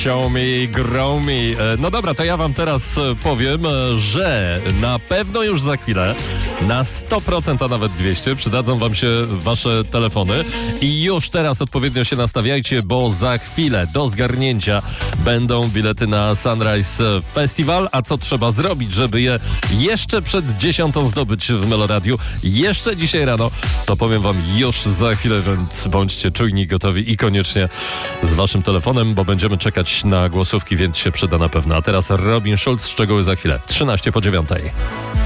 Xiaomi, Gromi. No dobra, to ja wam teraz powiem, że na pewno już za chwilę, na 100%, a nawet 200 przydadzą wam się wasze telefony i już teraz odpowiednio się nastawiajcie, bo za chwilę do zgarnięcia będą bilety na Sunrise Festival, a co trzeba zrobić, żeby je jeszcze przed 10 zdobyć w Meloradiu, jeszcze dzisiaj rano, to powiem wam już za chwilę, więc bądźcie czujni, gotowi i koniecznie z waszym telefonem, bo będziemy czekać na głosówki, więc się przyda na pewno. A teraz Robin Schulz, szczegóły za chwilę. 13 po 9.